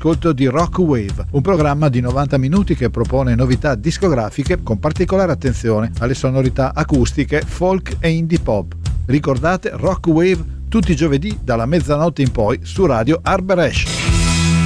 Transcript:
all'ascolto di Rock Wave, un programma di 90 minuti che propone novità discografiche con particolare attenzione alle sonorità acustiche, folk e indie pop. Ricordate Rock Wave tutti i giovedì dalla mezzanotte in poi su Radio Arbor Ash.